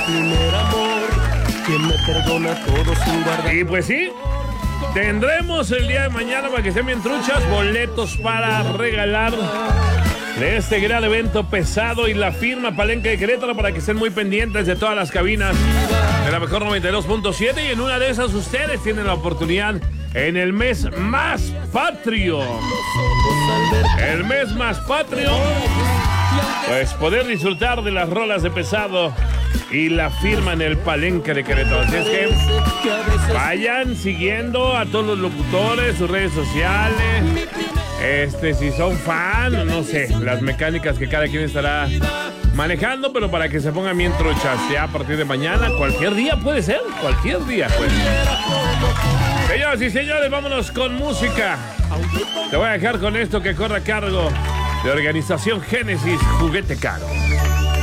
primer amor, quien me perdona todo sin guardar. Y pues sí, tendremos el día de mañana, para que estén bien truchas, boletos para regalar de este gran evento pesado y la firma Palenque de Querétaro, para que estén muy pendientes de todas las cabinas de la mejor 92.7, y en una de esas ustedes tienen la oportunidad en el mes más patrio, el mes más patrio, pues poder disfrutar de las rolas de pesado y la firma en el Palenque de Querétaro. Así es que vayan siguiendo a todos los locutores, sus redes sociales. Si son fan, no sé, las mecánicas que cada quien estará manejando, pero para que se pongan bien truchas ya a partir de mañana, cualquier día puede ser, cualquier día pues. Señoras y señores, vámonos con música. Te voy a dejar con esto que corre a cargo de Organización Génesis, Juguete Caro.